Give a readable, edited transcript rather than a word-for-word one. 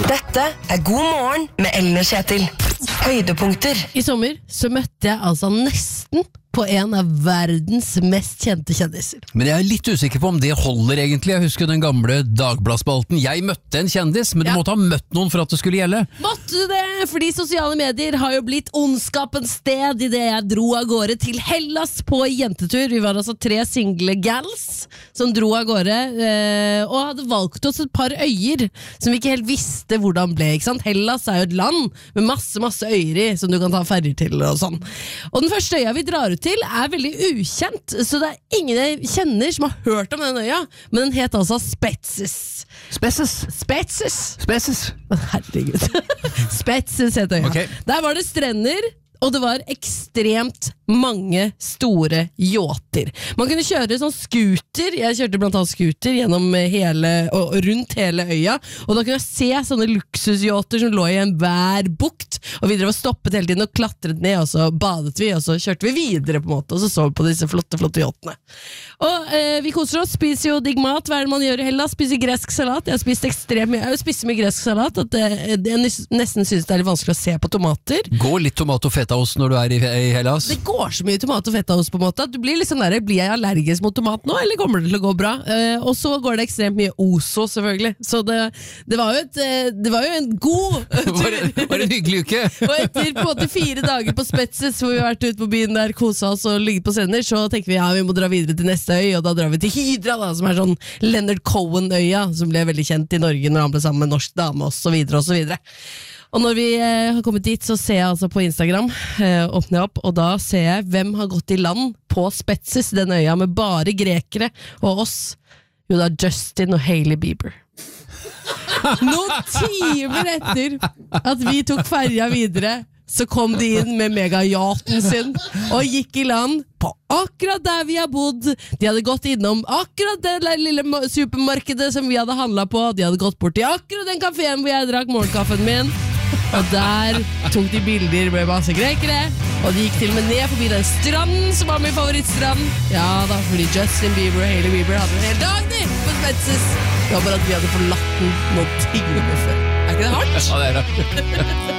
Dette God morgen med Ellen og Kjetil. Høydepunkter. I sommer så møtte jeg altså nesten på en av verdens mest kjente kjendiser. Men jeg litt usikker på om det holder egentlig. Jeg husker den gamle Dagbladspalten. Jeg møtte en kjendis, men du måtte ha møtt noen for at det skulle gjelde. Måtte du det? Fordi sosiale medier har jo blitt ondskapens sted I det jeg dro av gårde til Hellas på jentetur. Vi var altså 3 single gals som dro av gårde og hadde valgt oss et par øyer som vi ikke helt visste hvordan ble, ikke sant? Hellas jo et land med masse øyer I som du kan ta ferger til og sånn. Og den første øya vi drar ut til veldig ukjent, så det ingen jeg kjenner som har hørt om den øya, men den het altså Spetses. Herregud. Spetses het øya. Okay. Der var det strender, og det var ekstremt mange store yachter. Man kunne kjøre sånn scooter, jeg kjørte blant annet scooter gjennom og rundt hele øya, og da kunne jeg se sånne luksusyachter som lå I en hver bukt, og vi drev og stoppet hele tiden og klatret ned, og så badet vi, og så kjørte vi videre på en måte, og så så vi på disse flotte yachtene. Og vi koser oss, spiser jo digg mat, hva det man gjør I Hellas? Spiser gresk salat, jeg har spist ekstremt mye, jeg spiser mye gresk salat, at jeg nesten synes det litt vanskelig å se på tomater. Går litt tomat og fetaost når du I Hellas? Det går så mye tomat og fetaost på en måte, at du blir liksom der, blir jeg allergisk mot tomat nå, eller kommer det til å gå bra? Og så går det ekstremt mye oso, selvfølgelig. Så det var jo en god tur. Var det en hyggelig uke? Og etter på en måte 4 dager på Spetses, hvor vi har vært ute på byen der, koset oss og ligget på sender, så tenker vi, ja, vi må dra videre til neste øy, og da drar vi til Hydra, da, som sånn Leonard Cohen-øya, som ble veldig kjent I Norge når han ble sammen med en norsk dame, og så videre, og så videre. Og når vi har kommet dit, så ser jeg altså på Instagram, åpner jeg opp, og da ser jeg hvem har gått I land på Spetses, den øya med bare grekere og oss. Jo, det Justin og Hailey Bieber. Noen timer etter at vi tok ferja videre, så kom de inn med megayachten sin og gikk I land på akkurat der vi har bodd. De hadde gått innom akkurat det lille supermarkedet som vi hadde handlet på. De hadde gått bort til akkurat den kaféen hvor jeg drakk morgenkaffen min. Og der tok de bilder med masse grekere, og de gikk til og med ned forbi den stranden som var min favorittstrand. Ja da, fordi Justin Bieber og Hailey Bieber hadde en hel dag på Spetses. Det var bare at vi hadde forlatt den noen timer før. Ikke det hardt? Ja, det det.